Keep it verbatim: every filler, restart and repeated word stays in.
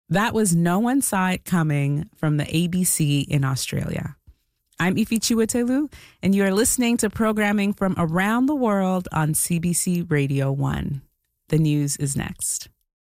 That was No One Saw It Coming from the A B C in Australia. I'm Ifi Chiwetelu, and you are listening to programming from around the world on C B C Radio one. The news is next.